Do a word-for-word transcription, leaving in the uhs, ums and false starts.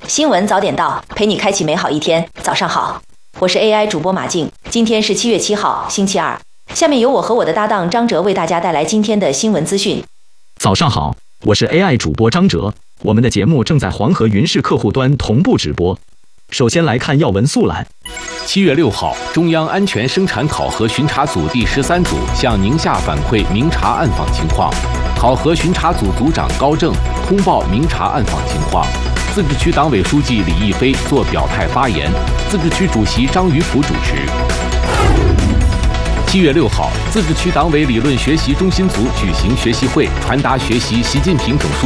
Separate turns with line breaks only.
新闻早点到，陪你开启美好一天。早上好，我是 A I 主播马静，今天是七月七号，星期二。下面由我和我的搭档张哲为大家带来今天的新闻资讯。
早上好，我是 A I 主播张哲，我们的节目正在黄河云视客户端同步直播。首先来看要闻速览。
七月六号，中央安全生产考核巡查组第十三组向宁夏反馈明察暗访情况，考核巡查组组长高正通报明察暗访情况。自治区党委书记李毅飞作表态发言，自治区主席张于甫主持。七月六号，自治区党委理论学习中心组举行学习会，传达学习习近平总书记